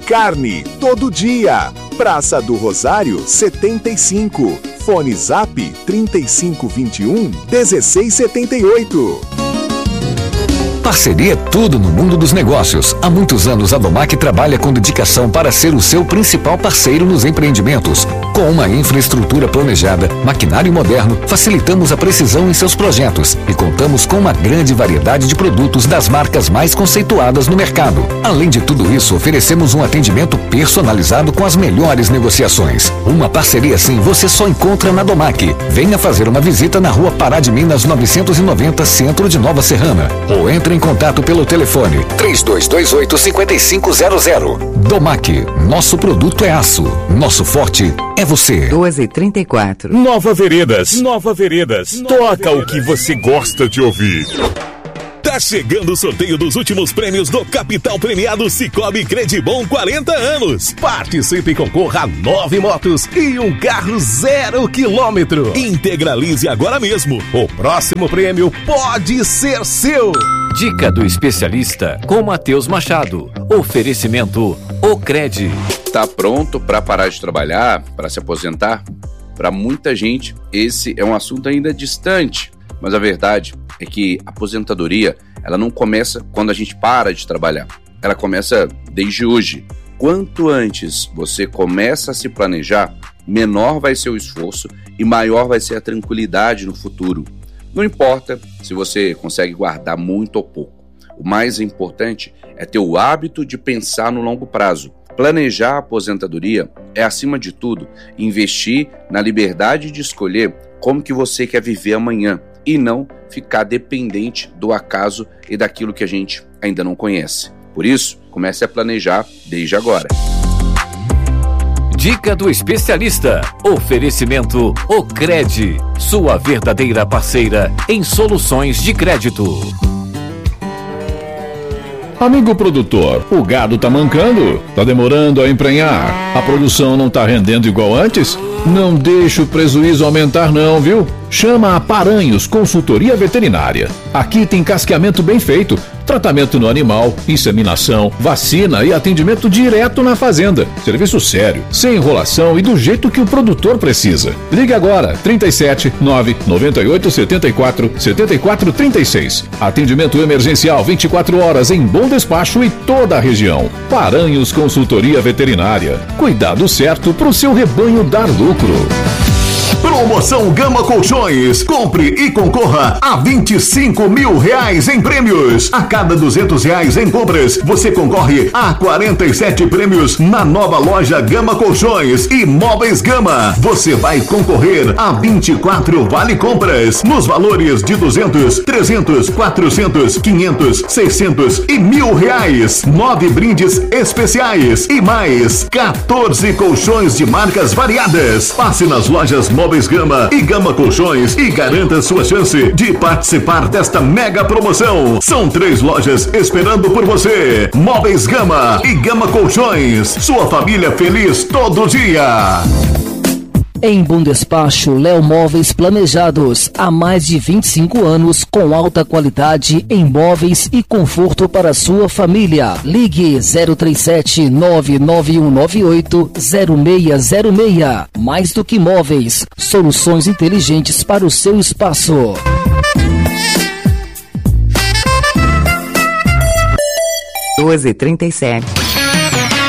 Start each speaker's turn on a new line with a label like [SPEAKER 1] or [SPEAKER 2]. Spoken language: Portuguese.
[SPEAKER 1] carne, todo dia. Praça do Rosário, 75. Fone Zap 3521-1678.
[SPEAKER 2] Parceria é tudo no mundo dos negócios. Há muitos anos a Domac trabalha com dedicação para ser o seu principal parceiro nos empreendimentos. Com uma infraestrutura planejada, maquinário moderno, facilitamos a precisão em seus projetos e contamos com uma grande variedade de produtos das marcas mais conceituadas no mercado. Além de tudo isso, oferecemos um atendimento personalizado com as melhores negociações. Uma parceria assim você só encontra na Domac. Venha fazer uma visita na Rua Pará de Minas 990, centro de Nova Serrana. Ou entre em contato pelo telefone 3228-5500. Domac, nosso produto é aço, nosso forte é você.
[SPEAKER 3] 12h34.
[SPEAKER 4] Nova Veredas. Toca o que você gosta de ouvir.
[SPEAKER 5] Tá chegando o sorteio dos últimos prêmios do Capital Premiado Sicoob Credibom 40 anos. Participe e concorra a 9 motos e um carro 0 km. Integralize agora mesmo. O próximo prêmio pode ser seu.
[SPEAKER 6] Dica do especialista com Matheus Machado. Oferecimento Ocred.
[SPEAKER 7] Tá pronto para parar de trabalhar, para se aposentar? Para muita gente, esse é um assunto ainda distante. Mas a verdade é que a aposentadoria, ela não começa quando a gente para de trabalhar. Ela começa desde hoje. Quanto antes você começa a se planejar, menor vai ser o esforço e maior vai ser a tranquilidade no futuro. Não importa se você consegue guardar muito ou pouco. O mais importante é ter o hábito de pensar no longo prazo. Planejar a aposentadoria é, acima de tudo, investir na liberdade de escolher como que você quer viver amanhã e não ficar dependente do acaso e daquilo que a gente ainda não conhece. Por isso, comece a planejar desde agora.
[SPEAKER 6] Dica do especialista. Oferecimento Ocred, sua verdadeira parceira em soluções de crédito.
[SPEAKER 8] Amigo produtor, o gado tá mancando? Tá demorando a emprenhar? A produção não tá rendendo igual antes? Não deixe o prejuízo aumentar não, viu? Chama a Paranhos Consultoria Veterinária. Aqui tem casqueamento bem feito, tratamento no animal, inseminação, vacina e atendimento direto na fazenda. Serviço sério, sem enrolação e do jeito que o produtor precisa. Ligue agora, 37 998 74 74 36. Atendimento emergencial 24 horas em Bom Despacho e toda a região. Paranhos Consultoria Veterinária. Cuidado certo para o seu rebanho dar lucro.
[SPEAKER 9] Promoção Gama Colchões. Compre e concorra a R$25 mil em prêmios. A cada R$200 em compras, você concorre a 47 prêmios na nova loja Gama Colchões e Móveis Gama. Você vai concorrer a 24 vale compras nos valores de 200, 300, 400, 500, 600 e R$1.000. 9 brindes especiais e mais 14 colchões de marcas variadas. Passe nas lojas Móveis Gama e Gama Colchões e garanta sua chance de participar desta mega promoção. São 3 lojas esperando por você. Móveis Gama e Gama Colchões. Sua família feliz todo dia.
[SPEAKER 10] Em Bom Despacho, Léo Móveis Planejados. Há mais de 25 anos com alta qualidade em móveis e conforto para sua família. Ligue 037 99198 0606. Mais do que móveis, soluções inteligentes para o seu espaço.
[SPEAKER 3] 12h37.